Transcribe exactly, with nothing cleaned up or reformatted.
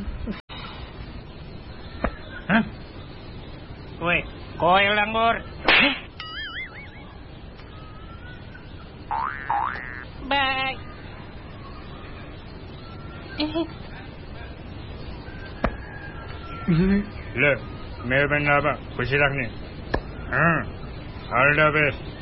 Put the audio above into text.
Hah? Kowe, kowe langgur. Bye. Le, मैं बनना बा खुशी रखने हाँ all the best